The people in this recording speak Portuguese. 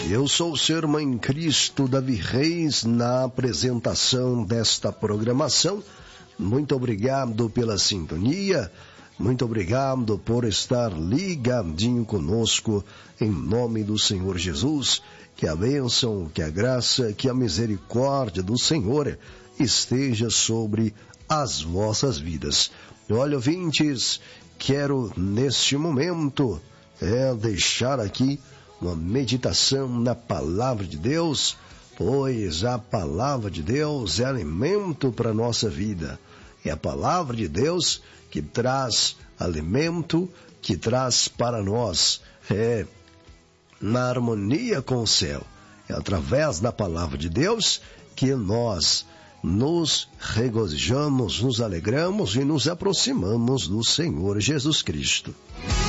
Eu sou o seu irmão em Cristo, Davi Reis, na apresentação desta programação. Muito obrigado pela sintonia, muito obrigado por estar ligadinho conosco, em nome do Senhor Jesus. Que a bênção, que a graça, que a misericórdia do Senhor esteja sobre as vossas vidas. Olha, ouvintes, quero neste momento deixar aqui uma meditação na Palavra de Deus, pois a Palavra de Deus é alimento para a nossa vida. É a Palavra de Deus que traz alimento, que traz para nós, na harmonia com o céu. É através da Palavra de Deus que nós nos regozijamos, nos alegramos e nos aproximamos do Senhor Jesus Cristo.